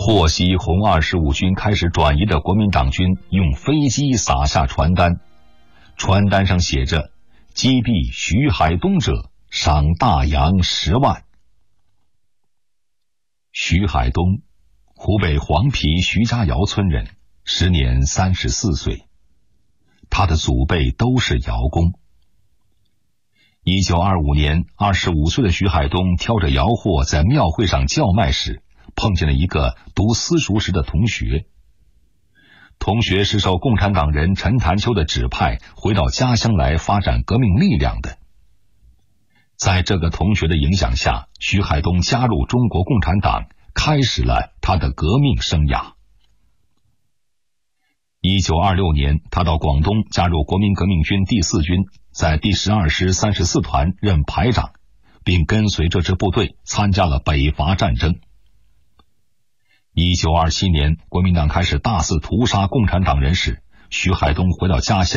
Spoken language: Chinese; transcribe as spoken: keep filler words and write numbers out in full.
获悉红二十五军开始转移的国民党军用飞机撒下传单，传单上写着击毙徐海东者赏大洋十万。徐海东，湖北黄陂徐家窑村人，时年三十四岁。他的祖辈都是窑工。一九二五年，二十五岁的徐海东挑着窑货在庙会上叫卖时，碰见了一个读私塾时的同学。同学是受共产党人陈潭秋的指派回到家乡来发展革命力量的。在这个同学的影响下，徐海东加入中国共产党，开始了他的革命生涯。一九二六年，他到广东加入国民革命军第四军，在第十二师三十四团任排长，并跟随这支部队参加了北伐战争。一九二七年，国民党开始大肆屠杀共产党人时，徐海东回到家乡。